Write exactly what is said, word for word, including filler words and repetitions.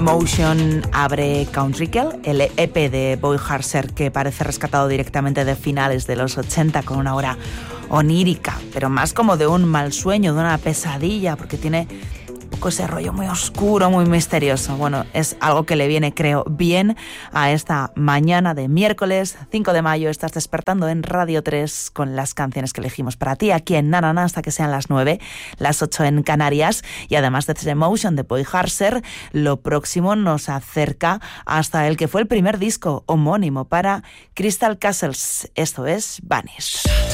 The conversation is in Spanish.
Motion abre Country Girl, el E P de Boy Harser, que parece rescatado directamente de finales de los ochenta, con una hora onírica, pero más como de un mal sueño, de una pesadilla, porque tiene un poco ese rollo muy oscuro, muy misterioso. Bueno, es algo que le viene, creo, bien a esta mañana de miércoles cinco de mayo. Estás despertando en Radio tres con las canciones que elegimos para ti aquí en Nanana hasta que sean las nueve, las ocho en Canarias. Y además de The Motion de Boy Harser, lo próximo nos acerca hasta el que fue el primer disco homónimo para Crystal Castles. Esto es Vanish.